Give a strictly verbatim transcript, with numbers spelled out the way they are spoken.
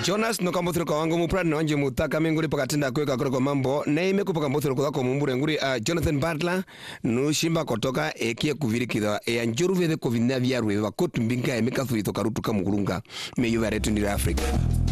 Jonas no kambuthiro kwa wangu muprani wanje mutaka menguri pakatinda kweka kwa mambo na ime kupaka mbuthiro kwa kwa mumbure nguri uh, Jonathan Butler no shimba kotoka ekie kuvirikitha e anjuru vede kovinavya rwe vakotu mbinga emeka thuito karutuka mugurunga me yuva retu ndira Africa.